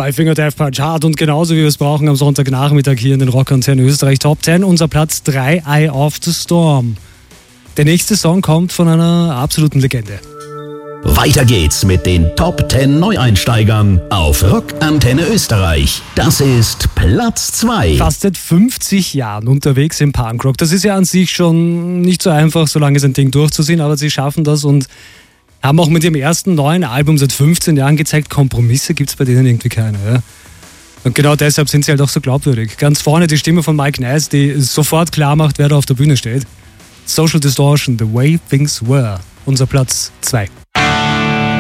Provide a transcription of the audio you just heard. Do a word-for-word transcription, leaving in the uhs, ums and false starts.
bei Finger Death Punch hart und genauso wie wir es brauchen am Sonntagnachmittag hier in den Rock-Antennen Österreich Top zehn. Unser Platz drei, Eye of the Storm. Der nächste Song kommt von einer absoluten Legende. Weiter geht's mit den Top zehn Neueinsteigern auf Rock-Antenne Österreich. Das ist Platz zwei. Fast seit fünfzig Jahren unterwegs im Punkrock. Das ist ja an sich schon nicht so einfach, so lange sein Ding durchzuziehen, aber sie schaffen das und haben auch mit ihrem ersten neuen Album seit fünfzehn Jahren gezeigt, Kompromisse gibt's bei denen irgendwie keine. Ja? Und genau deshalb sind sie halt auch so glaubwürdig. Ganz vorne die Stimme von Mike Nice, die sofort klar macht, wer da auf der Bühne steht. Social Distortion, The Way Things Were. Unser Platz zwei.